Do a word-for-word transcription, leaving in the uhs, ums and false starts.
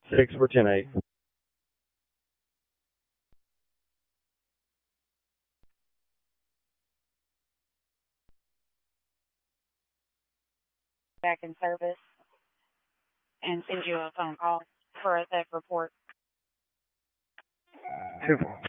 Six for ten eight. Back in service and send you a phone call for a theft report. Two